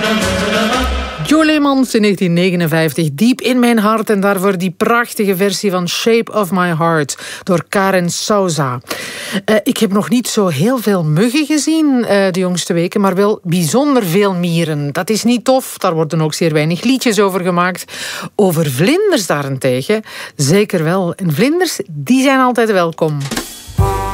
Jo Leemans in 1959, Diep in mijn hart. En daarvoor die prachtige versie van Shape of My Heart door Karen Souza. Ik heb nog niet zo heel veel muggen gezien de jongste weken, maar wel bijzonder veel mieren. Dat is niet tof, daar worden ook zeer weinig liedjes over gemaakt. Over vlinders daarentegen, zeker wel. En vlinders, die zijn altijd welkom.